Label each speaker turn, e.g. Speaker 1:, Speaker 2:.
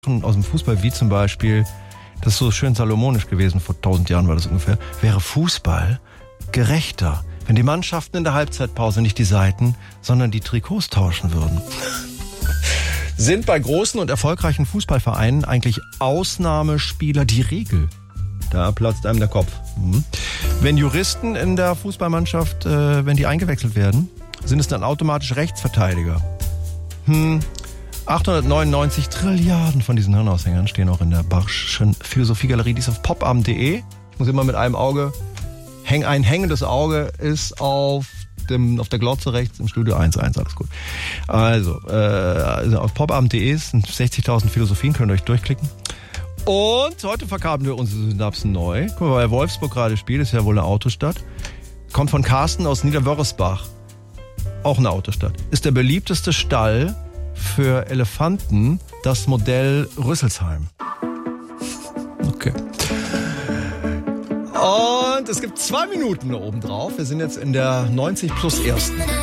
Speaker 1: aus dem Fußball, wie zum Beispiel, das ist so schön salomonisch gewesen, vor 1000 Jahren war das ungefähr, wäre Fußball gerechter, wenn die Mannschaften in der Halbzeitpause nicht die Seiten, sondern die Trikots tauschen würden. Sind bei großen und erfolgreichen Fußballvereinen eigentlich Ausnahmespieler die Regel? Da platzt einem der Kopf. Wenn Juristen in der Fußballmannschaft, wenn die eingewechselt werden, sind es dann automatisch Rechtsverteidiger? 899 Trilliarden von diesen Hirnaushängern stehen auch in der Barsch'schen Philosophiegalerie, die ist auf popabend.de. Ich muss immer mit einem Auge, ein hängendes Auge ist auf der Glotze rechts im Studio 1.1, alles gut. Also auf popabend.de sind 60.000 Philosophien, könnt ihr euch durchklicken. Und heute verkabeln wir unsere Synapsen neu. Guck mal, weil Wolfsburg gerade spielt, ist ja wohl eine Autostadt. Kommt von Carsten aus Niederwörresbach. Auch eine Autostadt. Ist der beliebteste Stall für Elefanten das Modell Rüsselsheim. Okay. Und es gibt 2 Minuten da oben drauf. Wir sind jetzt in der 90 plus ersten.